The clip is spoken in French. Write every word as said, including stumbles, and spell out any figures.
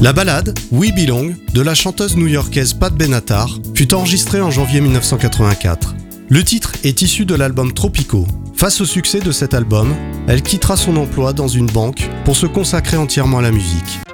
La ballade « We Belong » de la chanteuse new-yorkaise Pat Benatar fut enregistrée en janvier mille neuf cent quatre-vingt-quatre. Le titre est issu de l'album Tropico. Face au succès de cet album, elle quittera son emploi dans une banque pour se consacrer entièrement à la musique.